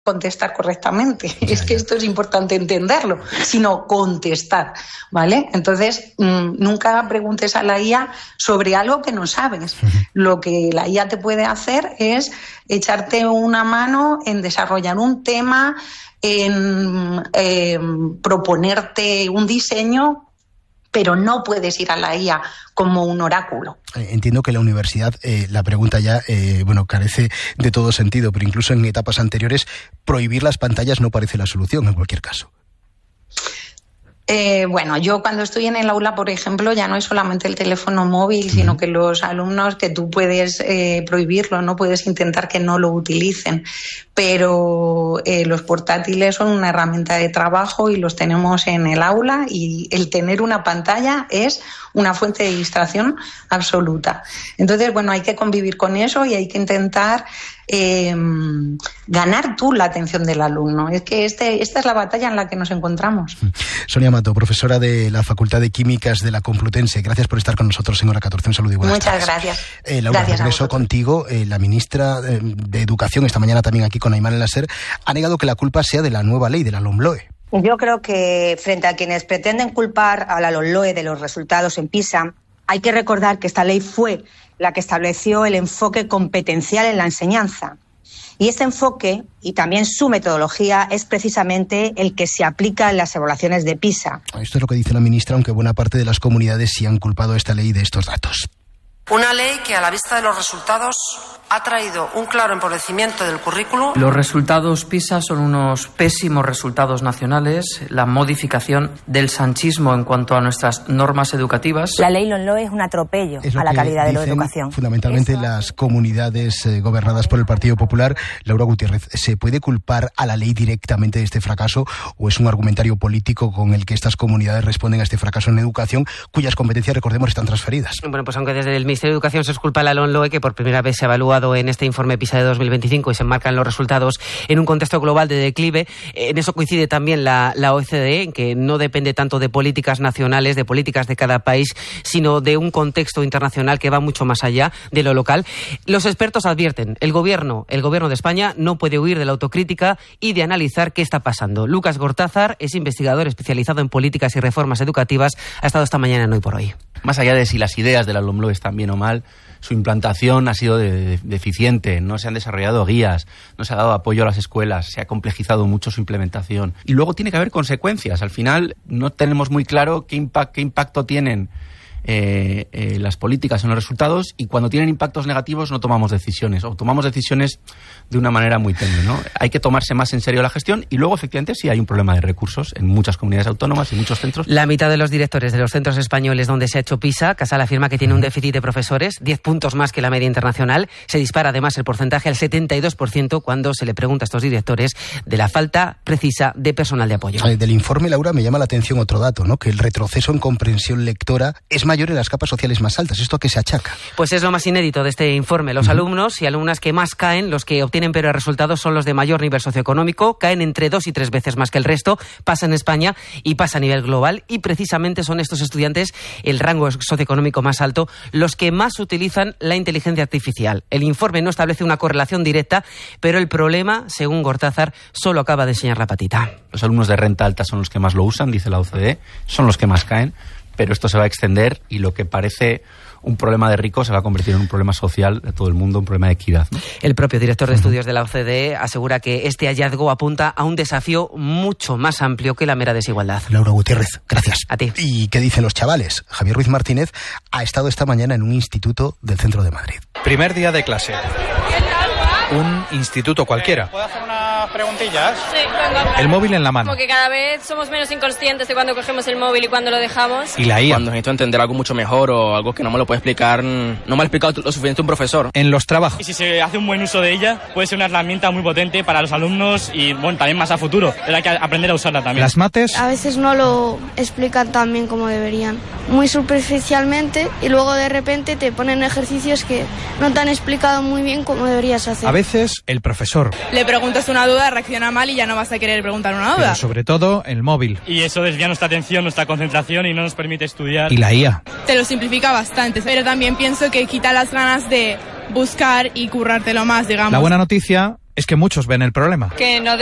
contestar correctamente. Es que esto es importante entenderlo, sino contestar, ¿vale? Entonces, nunca preguntes a la IA sobre algo que no sabes. Lo que la IA te puede hacer es echarte una mano en desarrollar un tema, en proponerte un diseño, pero no puedes ir a la IA como un oráculo. Entiendo que la universidad, la pregunta ya, carece de todo sentido, pero incluso en etapas anteriores, prohibir las pantallas no parece la solución en cualquier caso. Yo cuando estoy en el aula, por ejemplo, ya no es solamente el teléfono móvil, sino que los alumnos, que tú puedes prohibirlo, no puedes intentar que no lo utilicen, pero los portátiles son una herramienta de trabajo y los tenemos en el aula, y el tener una pantalla es una fuente de distracción absoluta. Entonces, hay que convivir con eso y hay que intentar ganar tú la atención del alumno. Es que esta es la batalla en la que nos encontramos. Sonia Mato, profesora de la Facultad de Químicas de la Complutense, gracias por estar con nosotros en Hora 14. Un saludo y buenas tardes. Muchas gracias. Laura, regreso contigo. La ministra de Educación, esta mañana también aquí con Ayman El-Nasser, ha negado que la culpa sea de la nueva ley, de la LOMLOE. Yo creo que frente a quienes pretenden culpar a la LOMLOE de los resultados en PISA, hay que recordar que esta ley fue la que estableció el enfoque competencial en la enseñanza. Y este enfoque, y también su metodología, es precisamente el que se aplica en las evaluaciones de PISA. Esto es lo que dice la ministra, aunque buena parte de las comunidades sí han culpado a esta ley de estos datos. Una ley que, a la vista de los resultados, ha traído un claro empobrecimiento del currículo. Los resultados PISA son unos pésimos resultados nacionales, la modificación del sanchismo en cuanto a nuestras normas educativas. La ley LOMLOE es un atropello a la calidad de la educación. Fundamentalmente las comunidades gobernadas por el Partido Popular. Laura Gutiérrez, ¿se puede culpar a la ley directamente de este fracaso o es un argumentario político con el que estas comunidades responden a este fracaso en educación, cuyas competencias, recordemos, están transferidas? Bueno, pues aunque desde el Ministerio de Educación se esculpa la LOMLOE, que por primera vez se ha evaluado en este informe PISA de 2025 y se enmarcan los resultados en un contexto global de declive, en eso coincide también la OCDE, en que no depende tanto de políticas nacionales, de políticas de cada país, sino de un contexto internacional que va mucho más allá de lo local. Los expertos advierten, el gobierno de España no puede huir de la autocrítica y de analizar qué está pasando. Lucas Gortázar es investigador especializado en políticas y reformas educativas, ha estado esta mañana en Hoy por Hoy. Más allá de si las ideas de la LOMLOE están bien o mal, su implantación ha sido deficiente, no se han desarrollado guías, no se ha dado apoyo a las escuelas, se ha complejizado mucho su implementación. Y luego tiene que haber consecuencias. Al final no tenemos muy claro qué impacto tienen las políticas en los resultados, y cuando tienen impactos negativos no tomamos decisiones, o tomamos decisiones de una manera muy tenue, ¿no? Hay que tomarse más en serio la gestión, y luego efectivamente sí hay un problema de recursos en muchas comunidades autónomas y muchos centros. La mitad de los directores de los centros españoles donde se ha hecho PISA, Casal afirma que tiene un déficit de profesores, 10 puntos más que la media internacional. Se dispara además el porcentaje al 72% cuando se le pregunta a estos directores de la falta precisa de personal de apoyo. Del informe, Laura, me llama la atención otro dato, ¿no? Que el retroceso en comprensión lectora es mayor en las capas sociales más altas. ¿Esto a qué se achaca? Pues es lo más inédito de este informe. Los alumnos y alumnas que más caen, los que obtienen peores resultados, son los de mayor nivel socioeconómico. Caen entre 2 y 3 veces más que el resto. Pasa en España y pasa a nivel global. Y precisamente son estos estudiantes, el rango socioeconómico más alto, los que más utilizan la inteligencia artificial. El informe no establece una correlación directa, pero el problema, según Gortázar, solo acaba de enseñar la patita. Los alumnos de renta alta son los que más lo usan, dice la OCDE, son los que más caen. Pero esto se va a extender y lo que parece un problema de ricos se va a convertir en un problema social de todo el mundo, un problema de equidad, ¿no? El propio director de estudios de la OCDE asegura que este hallazgo apunta a un desafío mucho más amplio que la mera desigualdad. Laura Gutiérrez, gracias. A ti. ¿Y qué dicen los chavales? Javier Ruiz Martínez ha estado esta mañana en un instituto del centro de Madrid. Primer día de clase. Un instituto cualquiera. ¿Puedo hacer unas preguntillas? Sí, venga. El móvil en la mano. Como que cada vez somos menos inconscientes de cuando cogemos el móvil y cuando lo dejamos. Y la IA. Cuando necesito entender algo mucho mejor o algo que no me lo puede explicar, no me lo ha explicado lo suficiente un profesor. En los trabajos. Y si se hace un buen uso de ella, puede ser una herramienta muy potente para los alumnos y bueno, también más a futuro. Pero hay que aprender a usarla también. Las mates. A veces no lo explican tan bien como deberían. Muy superficialmente, y luego de repente te ponen ejercicios que no te han explicado muy bien cómo deberías hacer. A veces el profesor. Le preguntas una duda, reacciona mal y ya no vas a querer preguntar una duda. Pero sobre todo el móvil. Y eso desvía nuestra atención, nuestra concentración y no nos permite estudiar. Y la IA. Te lo simplifica bastante, pero también pienso que quita las ganas de buscar y currártelo más, digamos. La buena noticia es que muchos ven el problema. Que no